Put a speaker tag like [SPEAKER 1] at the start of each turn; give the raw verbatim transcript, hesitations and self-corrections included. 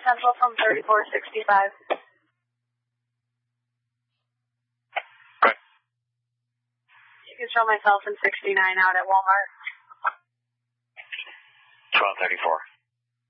[SPEAKER 1] Central from thirty-four sixty-five.
[SPEAKER 2] Good.
[SPEAKER 1] You can show myself in sixty-nine out at Walmart.
[SPEAKER 2] twelve thirty-four.